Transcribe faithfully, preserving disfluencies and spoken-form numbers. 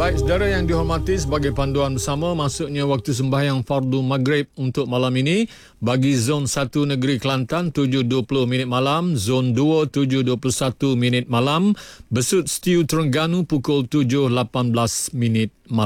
Baik, saudara yang dihormati, sebagai panduan bersama, masuknya waktu sembahyang fardu maghrib untuk malam ini. Bagi zon satu Negeri Kelantan, tujuh dua puluh minit malam. Zon dua, tujuh dua puluh satu minit malam. Besut Stiu Terengganu, pukul tujuh lapan belas minit malam.